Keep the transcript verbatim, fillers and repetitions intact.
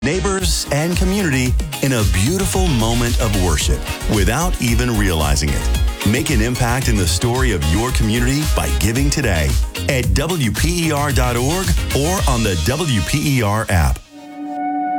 neighbors, and community in a beautiful moment of worship without even realizing it. Make an impact in the story of your community by giving today at W P E R dot org or on the W P E R app.